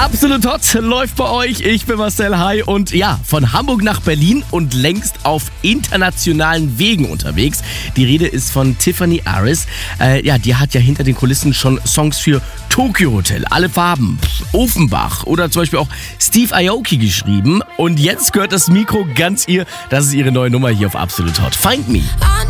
Absolut Hot läuft bei euch. Ich bin Marcel, hi. Und ja, von Hamburg nach Berlin und längst auf internationalen Wegen unterwegs. Die Rede ist von Tiffany Aris. Die hat ja hinter den Kulissen schon Songs für Tokyo Hotel, Alle Farben, Offenbach oder zum Beispiel auch Steve Aoki geschrieben. Und jetzt gehört das Mikro ganz ihr. Das ist ihre neue Nummer hier auf Absolut Hot. Find Me.